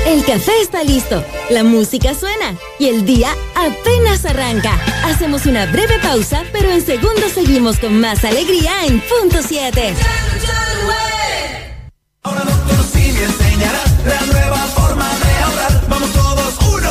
El café está listo, la música suena y el día apenas arranca. Hacemos una breve pausa, pero en segundos seguimos con más alegría en Punto 7. Ahora Dr. Simi enseñará la nueva forma de ahorrar. Vamos todos, 1,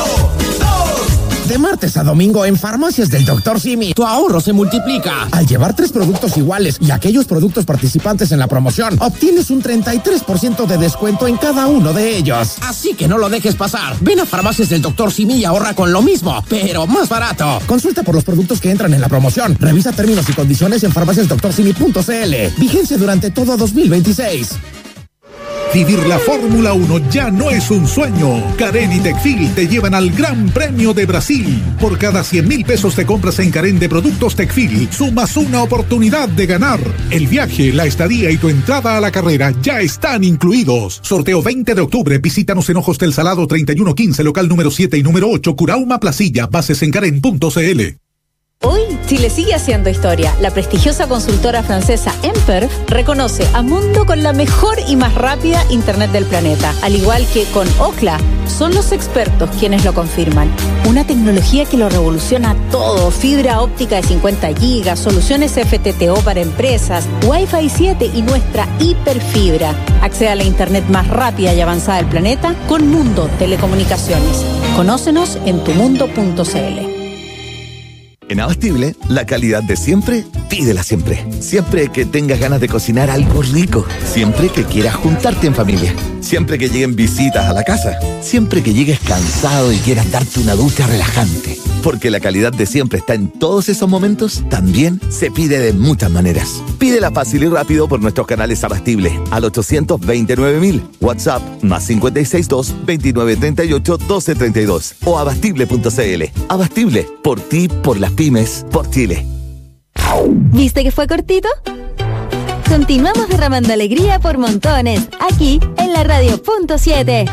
2. De martes a domingo en Farmacias del Dr. Simi, tu ahorro se multiplica. Al llevar 3 productos iguales y aquellos productos participantes en la promoción, obtienes un 33% de descuento en cada uno de ellos. Así que no lo dejes pasar. Ven a Farmacias del Dr. Simi y ahorra con lo mismo, pero más barato. Consulta por los productos que entran en la promoción. Revisa términos y condiciones en farmaciasdoctorsimi.cl. Vigencia durante todo 2026. Vivir la Fórmula 1 ya no es un sueño. Carén y Tecfil te llevan al Gran Premio de Brasil. Por cada 100,000 pesos te compras en Carén de productos Tecfil, sumas una oportunidad de ganar. El viaje, la estadía y tu entrada a la carrera ya están incluidos. Sorteo 20 de octubre. Visítanos en Ojos del Salado 3115, local número 7 y número 8, Curauma Placilla. Bases en carén.cl. Hoy, Chile sigue haciendo historia. La prestigiosa consultora francesa Emper reconoce a Mundo con la mejor y más rápida internet del planeta. Al igual que con Ookla, son los expertos quienes lo confirman. Una tecnología que lo revoluciona todo. Fibra óptica de 50 gigas, soluciones FTTO para empresas, Wi-Fi 7 y nuestra hiperfibra. Accede a la internet más rápida y avanzada del planeta con Mundo Telecomunicaciones. Conócenos en tumundo.cl. En Abastible, la calidad de siempre, pídela siempre. Siempre que tengas ganas de cocinar algo rico. Siempre que quieras juntarte en familia. Siempre que lleguen visitas a la casa. Siempre que llegues cansado y quieras darte una ducha relajante. Porque la calidad de siempre está en todos esos momentos, también se pide de muchas maneras. Pídela fácil y rápido por nuestros canales Abastible al 829.000. WhatsApp +562 2938 1232 o abastible.cl. Abastible, por ti, por las pymes, por Chile. ¿Viste que fue cortito? Continuamos derramando alegría por montones, aquí en la radio Punto 7.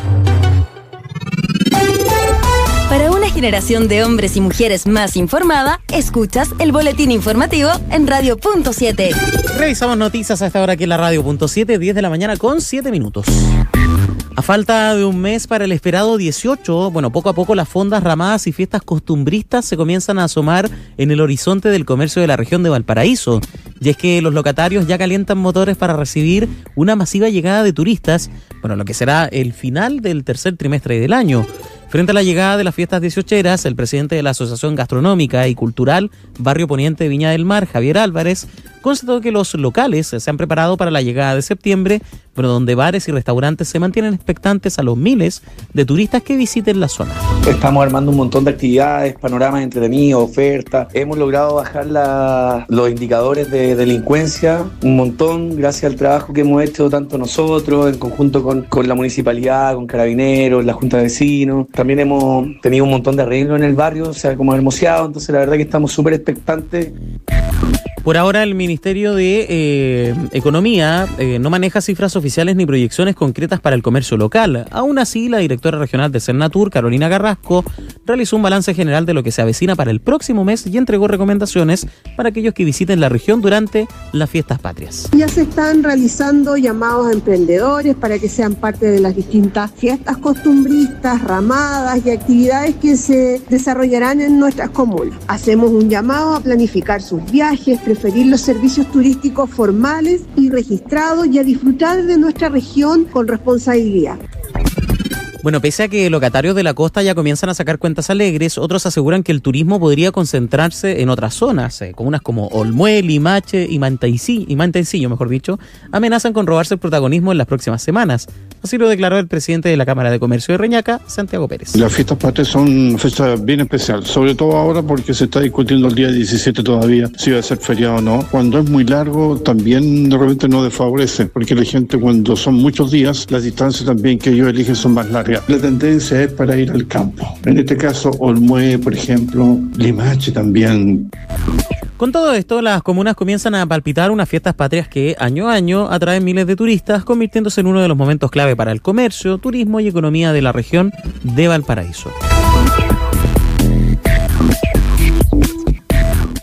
Para una generación de hombres y mujeres más informada, escuchas el boletín informativo en Radio Punto 7. Revisamos noticias a esta hora aquí en la Radio Punto 7, 10 de la mañana con 7 minutos. A falta de un mes para el esperado 18, poco a poco las fondas, ramadas y fiestas costumbristas se comienzan a asomar en el horizonte del comercio de la región de Valparaíso. Y es que los locatarios ya calientan motores para recibir una masiva llegada de turistas, lo que será el final del tercer trimestre del año. Frente a la llegada de las fiestas 18eras, el presidente de la Asociación Gastronómica y Cultural Barrio Poniente de Viña del Mar, Javier Álvarez, constató que los locales se han preparado para la llegada de septiembre, donde bares y restaurantes se mantienen expectantes a los miles de turistas que visiten la zona. Estamos armando un montón de actividades, panoramas entretenidos, ofertas. Hemos logrado bajar los indicadores de delincuencia un montón gracias al trabajo que hemos hecho tanto nosotros, en conjunto con la municipalidad, con carabineros, la junta de vecinos. También hemos tenido un montón de arreglos en el barrio, como hermoseado, entonces la verdad que estamos súper expectantes. Por ahora el Ministerio de Economía no maneja cifras oficiales ni proyecciones concretas para el comercio local. Aún así, la directora regional de Cernatur, Carolina Carrasco, realizó un balance general de lo que se avecina para el próximo mes y entregó recomendaciones para aquellos que visiten la región durante las fiestas patrias. Ya se están realizando llamados a emprendedores para que sean parte de las distintas fiestas costumbristas, ramadas y actividades que se desarrollarán en nuestras comunas. Hacemos un llamado a planificar sus viajes, preferir los servicios turísticos formales y registrados y a disfrutar de nuestra región con responsabilidad. Pese a que locatarios de la costa ya comienzan a sacar cuentas alegres, otros aseguran que el turismo podría concentrarse en otras zonas, comunas como Olmué, Limache y Mantencillo, amenazan con robarse el protagonismo en las próximas semanas. Así lo declaró el presidente de la Cámara de Comercio de Reñaca, Santiago Pérez. Las fiestas patrias son una fiesta bien especial, sobre todo ahora porque se está discutiendo el día 17 todavía, si va a ser feriado o no. Cuando es muy largo, también de repente no desfavorece, porque la gente cuando son muchos días, las distancias también que ellos eligen son más largas. La tendencia es para ir al campo. En este caso, Olmué, por ejemplo, Limache también. Con todo esto, las comunas comienzan a palpitar unas fiestas patrias que año a año atraen miles de turistas, convirtiéndose en uno de los momentos clave para el comercio, turismo y economía de la región de Valparaíso.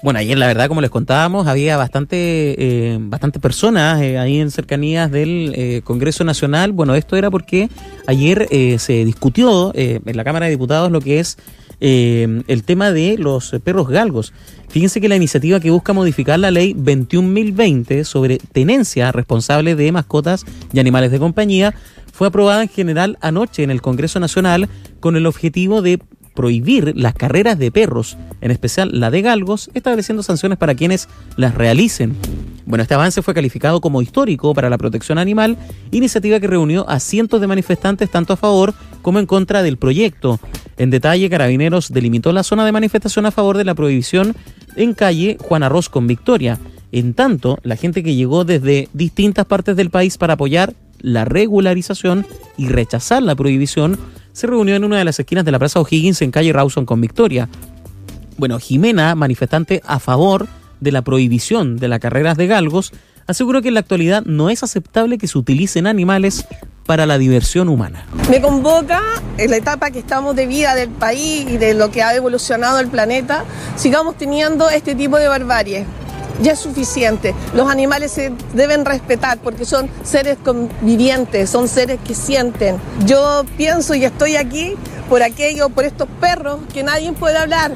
Bueno, ayer la verdad, como les contábamos, había bastantes personas ahí en cercanías del Congreso Nacional. Bueno, esto era porque ayer se discutió en la Cámara de Diputados lo que es el tema de los perros galgos. Fíjense que la iniciativa que busca modificar la ley 21.020 sobre tenencia responsable de mascotas y animales de compañía fue aprobada en general anoche en el Congreso Nacional con el objetivo de prohibir las carreras de perros, en especial la de galgos, estableciendo sanciones para quienes las realicen. Bueno, este avance fue calificado como histórico para la protección animal, iniciativa que reunió a cientos de manifestantes tanto a favor como en contra del proyecto. En detalle, Carabineros delimitó la zona de manifestación a favor de la prohibición en calle Juana Ross con Victoria. En tanto, la gente que llegó desde distintas partes del país para apoyar la regularización y rechazar la prohibición se reunió en una de las esquinas de la Plaza O'Higgins en calle Rawson con Victoria. Bueno, Jimena, manifestante a favor de la prohibición de las carreras de galgos, aseguró que en la actualidad no es aceptable que se utilicen animales para la diversión humana. Me convoca en la etapa que estamos de vida del país y de lo que ha evolucionado el planeta, sigamos teniendo este tipo de barbarie. Ya es suficiente. Los animales se deben respetar porque son seres convivientes, son seres que sienten. Yo pienso y estoy aquí por estos perros que nadie puede hablar.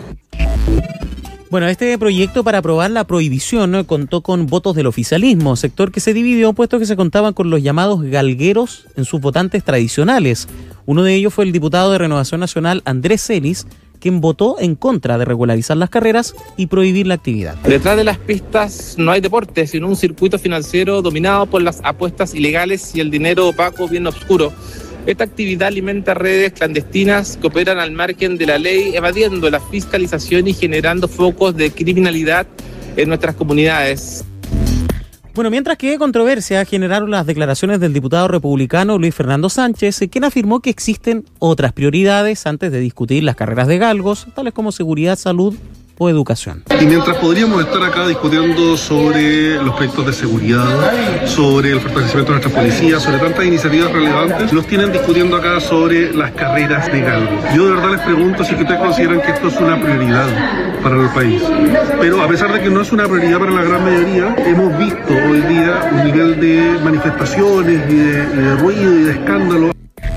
Bueno, este proyecto para aprobar la prohibición, ¿no?, contó con votos del oficialismo, sector que se dividió puesto que se contaban con los llamados galgueros en sus votantes tradicionales. Uno de ellos fue el diputado de Renovación Nacional, Andrés Celis, quien votó en contra de regularizar las carreras y prohibir la actividad. Detrás de las pistas no hay deporte, sino un circuito financiero dominado por las apuestas ilegales y el dinero opaco bien oscuro. Esta actividad alimenta redes clandestinas que operan al margen de la ley, evadiendo la fiscalización y generando focos de criminalidad en nuestras comunidades. Bueno, mientras que controversia generaron las declaraciones del diputado republicano Luis Fernando Sánchez, quien afirmó que existen otras prioridades antes de discutir las carreras de galgos, tales como seguridad, salud o educación. Y mientras podríamos estar acá discutiendo sobre los proyectos de seguridad, sobre el fortalecimiento de nuestra policía, sobre tantas iniciativas relevantes, nos tienen discutiendo acá sobre las carreras de galgos. Yo de verdad les pregunto si ustedes consideran que esto es una prioridad para el país. Pero a pesar de que no es una prioridad para la gran mayoría, hemos visto hoy día un nivel de manifestaciones y de ruido y de escándalo.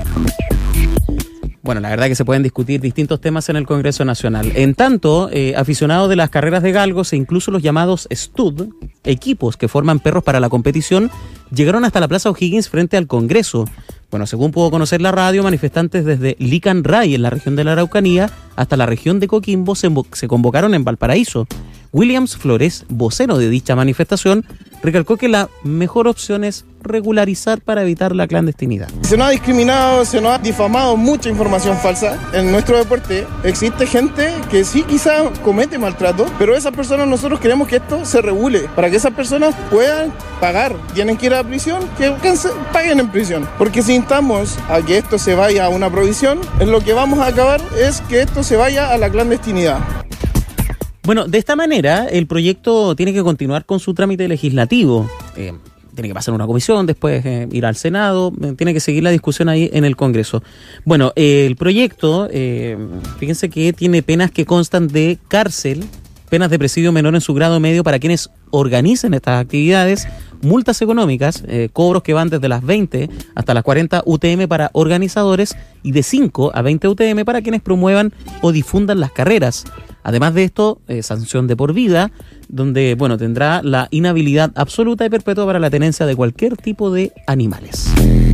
Bueno, la verdad que se pueden discutir distintos temas en el Congreso Nacional. En tanto, aficionados de las carreras de galgos e incluso los llamados stud, equipos que forman perros para la competición, llegaron hasta la Plaza O'Higgins frente al Congreso. Bueno, según pudo conocer la radio, manifestantes desde Licanray, en la región de la Araucanía, hasta la región de Coquimbo se convocaron en Valparaíso. Williams Flores, vocero de dicha manifestación, recalcó que la mejor opción es regularizar para evitar la clandestinidad. Se nos ha discriminado, se nos ha difamado mucha información falsa en nuestro deporte. Existe gente que sí quizá comete maltrato, pero esas personas nosotros queremos que esto se regule, para que esas personas puedan pagar. Tienen que ir a la prisión, que paguen en prisión. Porque si instamos a que esto se vaya a una prohibición, en lo que vamos a acabar es que esto se vaya a la clandestinidad. Bueno, de esta manera el proyecto tiene que continuar con su trámite legislativo. Tiene que pasar una comisión, después ir al Senado, tiene que seguir la discusión ahí en el Congreso. Bueno, el proyecto, fíjense que tiene penas que constan de cárcel, penas de presidio menor en su grado medio para quienes organicen estas actividades, multas económicas, cobros que van desde las 20 hasta las 40 UTM para organizadores y de 5 a 20 UTM para quienes promuevan o difundan las carreras. Además de esto, sanción de por vida, donde tendrá la inhabilidad absoluta y perpetua para la tenencia de cualquier tipo de animales.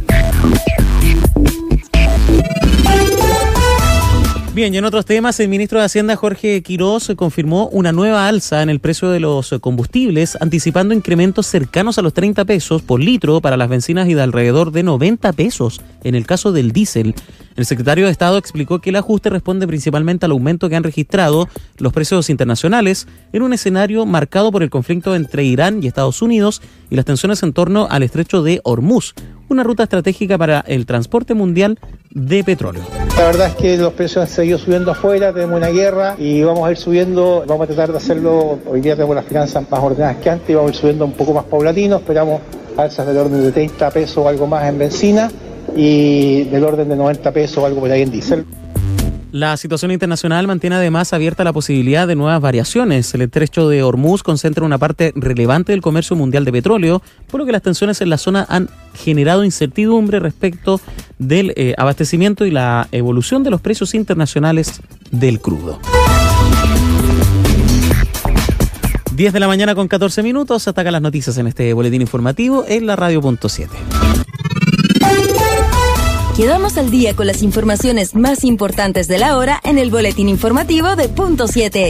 Bien, y en otros temas, el ministro de Hacienda, Jorge Quirós, confirmó una nueva alza en el precio de los combustibles, anticipando incrementos cercanos a los 30 pesos por litro para las bencinas y de alrededor de 90 pesos en el caso del diésel. El secretario de Estado explicó que el ajuste responde principalmente al aumento que han registrado los precios internacionales en un escenario marcado por el conflicto entre Irán y Estados Unidos y las tensiones en torno al estrecho de Hormuz, una ruta estratégica para el transporte mundial de petróleo. La verdad es que los precios han seguido subiendo afuera, tenemos una guerra y vamos a ir subiendo, vamos a tratar de hacerlo, hoy día tenemos las finanzas más ordenadas que antes y vamos a ir subiendo un poco más paulatino, esperamos alzas del orden de 30 pesos o algo más en benzina y del orden de 90 pesos o algo por ahí en diésel. La situación internacional mantiene además abierta la posibilidad de nuevas variaciones. El estrecho de Hormuz concentra una parte relevante del comercio mundial de petróleo, por lo que las tensiones en la zona han generado incertidumbre respecto del abastecimiento y la evolución de los precios internacionales del crudo. 10 de la mañana con 14 minutos. Hasta acá las noticias en este boletín informativo en la radio.7. Quedamos al día con las informaciones más importantes de la hora en el boletín informativo de Punto 7.